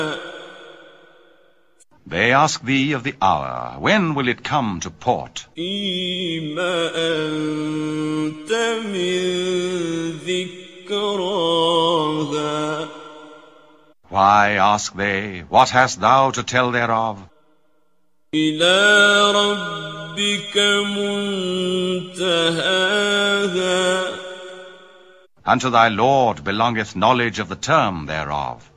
They ask thee of the hour, when will it come to port? فِيمَ أَنْتَ مِنْ ذِكْرَاهَا Why, ask they, what hast thou to tell thereof? إِلَى رَبِّكَ مُنْتَهَاهَا Unto thy Lord belongeth knowledge of the term thereof.